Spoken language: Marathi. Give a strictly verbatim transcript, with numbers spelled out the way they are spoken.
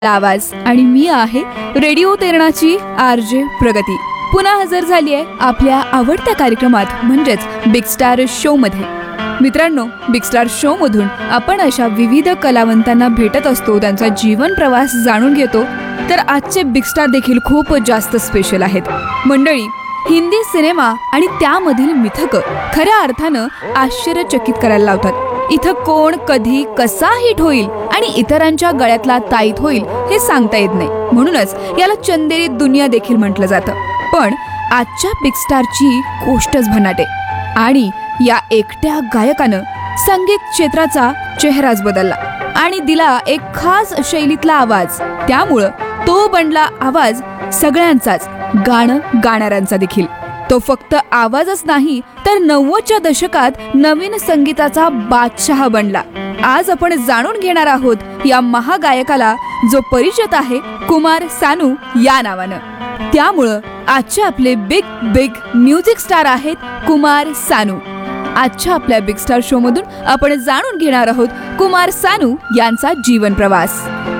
आवाज आणि मी आहे रेडिओ तेरणाची आरजे प्रगती. पुन्हा हजर झाली आहे आपल्या आवडत्या कार्यक्रमात म्हणजेच बिग स्टार शो मध्ये. मित्रांनो, बिग स्टार शो मधून आपण अशा विविध कलावंतांना भेटत असतो, त्यांचा जीवन प्रवास जाणून घेतो. तर आजचे बिग स्टार देखील खूप जास्त स्पेशल आहेत. मंडळी, हिंदी सिनेमा आणि त्यामधील मिथक खऱ्या अर्थानं आश्चर्यचकित करायला लावतात. इथं कोण कधी कसा हिट होईल आणि इतरांच्या गळ्यातला ताईत होईल हे सांगता येत नाही. म्हणूनच याला चंदेरी दुनिया देखील म्हटलं जातं. पण आजच्या बिग स्टारची गोष्टच भन्नाट आहे आणि या एकट्या गायकानं संगीत क्षेत्राचा चेहराच बदलला आणि दिला एक खास शैलीतला आवाज. त्यामुळं तो बनला आवाज सगळ्यांचाच, गाणं गाणाऱ्यांचा देखील. तो फक्त आवाजच नाही तर नव्वदच्या दशकात नवीन संगीताचा बादशाह बनला. आज आपण जाणून घेणार आहोत या महागायकाला, जो परिचित आहे कुमार सानू या नावानं. त्यामुळं आजचे आपले बिग बिग म्युझिक स्टार आहेत कुमार सानू. आजच्या आपल्या बिग स्टार शो मधून आपण जाणून घेणार आहोत कुमार सानू यांचा जीवन प्रवास.